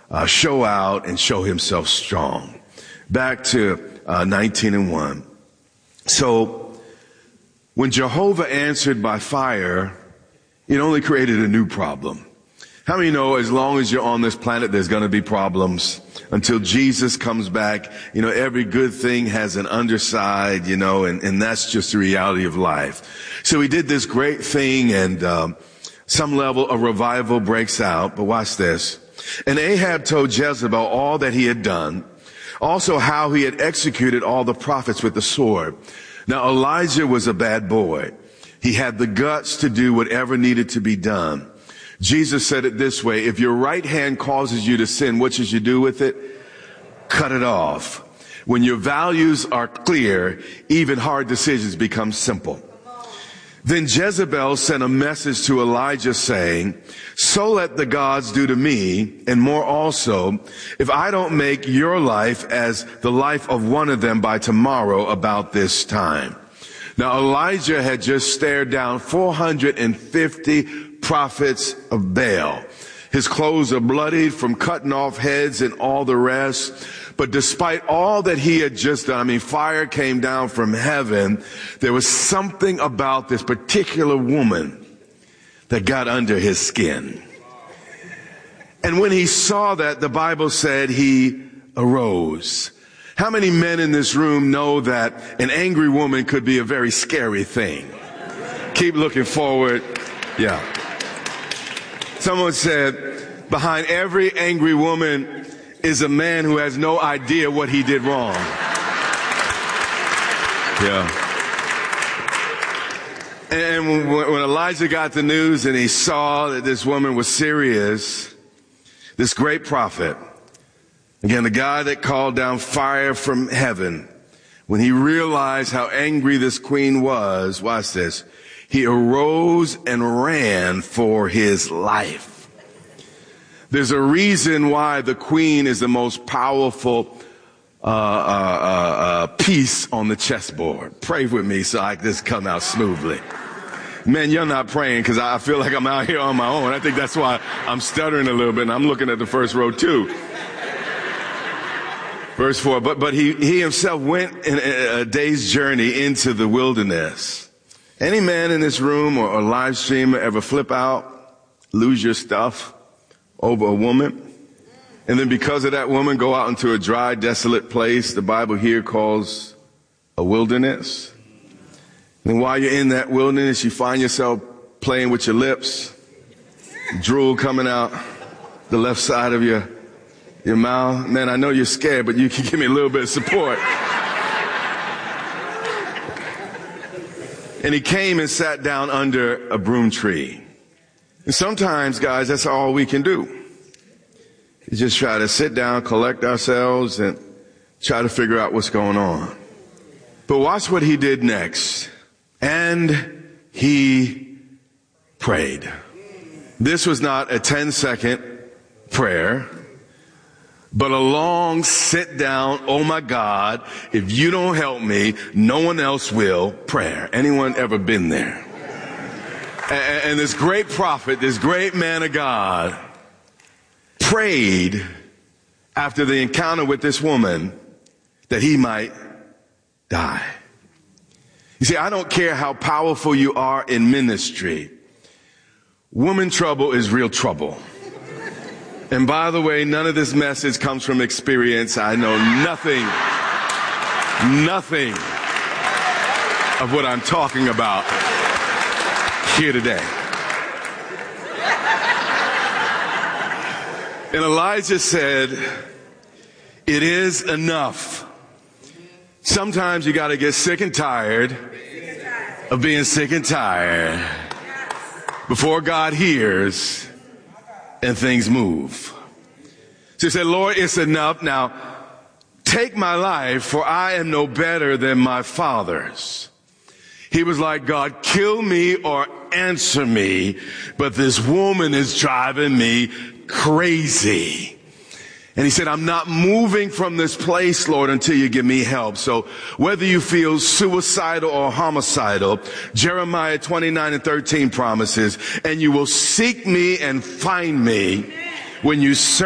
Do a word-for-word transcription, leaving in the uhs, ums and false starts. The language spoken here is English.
uh, show out and show himself strong. Back to uh, nineteen and one. So when Jehovah answered by fire, it only created a new problem. How many know as long as you're on this planet, there's going to be problems until Jesus comes back? You know, every good thing has an underside, you know, and, and that's just the reality of life. So he did this great thing, and um, some level of revival breaks out. But watch this. And Ahab told Jezebel all that he had done, also how he had executed all the prophets with the sword. Now Elijah was a bad boy. He had the guts to do whatever needed to be done. Jesus said it this way: if your right hand causes you to sin, what should you do with it? Cut it off. When your values are clear, even hard decisions become simple. Then Jezebel sent a message to Elijah saying, so let the gods do to me, and more also, if I don't make your life as the life of one of them by tomorrow about this time. Now Elijah had just stared down four hundred fifty prophets of Baal. His clothes are bloodied from cutting off heads and all the rest. But despite all that he had just done, I mean, fire came down from heaven. There was something about this particular woman that got under his skin. And when he saw that, the Bible said he arose. How many men in this room know that an angry woman could be a very scary thing? Keep looking forward. Yeah. Someone said, behind every angry woman is a man who has no idea what he did wrong. Yeah. And when Elijah got the news and he saw that this woman was serious, this great prophet, again, the guy that called down fire from heaven, when he realized how angry this queen was, watch this, he arose and ran for his life. There's a reason why the queen is the most powerful uh, uh, uh, uh, piece on the chessboard. Pray with me so I can just come out smoothly. Man, you're not praying because I feel like I'm out here on my own. I think that's why I'm stuttering a little bit, and I'm looking at the first row too. Verse four, but, but he, he himself went in a day's journey into the wilderness. Any man in this room or, or live streamer ever flip out, lose your stuff over a woman, and then because of that woman go out into a dry, desolate place the Bible here calls a wilderness? And while you're in that wilderness, you find yourself playing with your lips, drool coming out the left side of your your mouth. Man, I know you're scared, but you can give me a little bit of support. And he came and sat down under a broom tree. And sometimes, guys, that's all we can do. You just try to sit down, collect ourselves, and try to figure out what's going on. But watch what he did next. And he prayed. This was not a ten-second prayer, but a long sit down, oh my God, if you don't help me, no one else will prayer. Anyone ever been there? And, and this great prophet, this great man of God, prayed after the encounter with this woman that he might die. You see, I don't care how powerful you are in ministry. Woman trouble is real trouble. And by the way, none of this message comes from experience. I know nothing, nothing of what I'm talking about here today. And Elijah said, it is enough. Sometimes you got to get sick and tired of being sick and tired before God hears and things move. So he said, Lord, it's enough. Now, take my life, for I am no better than my fathers. He was like, God, kill me or answer me, but this woman is driving me crazy. And he said, I'm not moving from this place, Lord, until you give me help. So whether you feel suicidal or homicidal, Jeremiah twenty-nine and thirteen promises, and you will seek me and find me when you search